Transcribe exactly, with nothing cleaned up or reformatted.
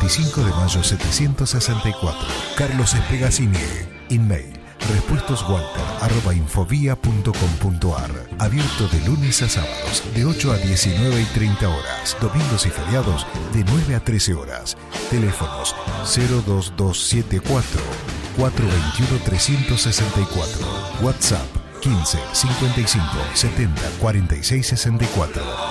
veinticinco de mayo setecientos sesenta y cuatro. Carlos Espegasini. Email repuestoswalter arroba infovía punto com punto ar. Abierto de lunes a sábados de ocho a diecinueve y treinta horas. Domingos y feriados de nueve a trece horas. Teléfonos cero dos dos siete cuatro, cuatro dos uno, tres seis cuatro. WhatsApp quince cincuenta y cinco setenta cuarenta y seis sesenta y cuatro.